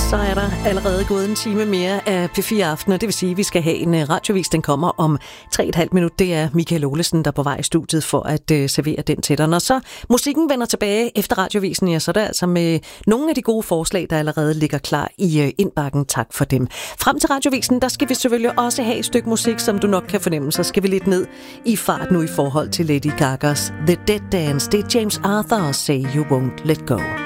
Så er der allerede gået en time mere af P4 Aften, og det vil sige, at vi skal have en radiovis. Den kommer om 3,5 minutter. Det er Michael Olesen, der er på vej i studiet for at servere den til dig. Når så musikken vender tilbage efter radiovisen, ja, så er det altså med nogle af de gode forslag, der allerede ligger klar i indbakken. Tak for dem. Frem til radiovisen, der skal vi selvfølgelig også have et stykke musik, som du nok kan fornemme. Så skal vi lidt ned i fart nu i forhold til Lady Gagas The Dead Dance. Det er James Arthur og Say You Won't Let Go.